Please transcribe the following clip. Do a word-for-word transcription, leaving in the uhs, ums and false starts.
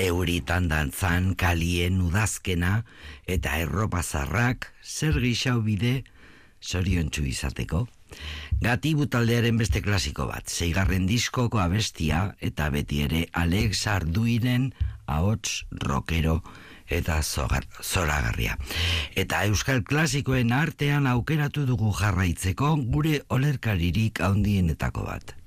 euritan dantzan, kalien udazkena, eta erropa zarrak, zer gixau bide, zoriontsu izateko. Gatibu taldearen beste klasiko bat, seigarren diskoko abestia, eta beti ere Alex Arduinen ahots rockero eta zoragarria. Eta euskal klasikoen artean aukeratu dugu jarraitzeko gure olerkaririk handienetako bat.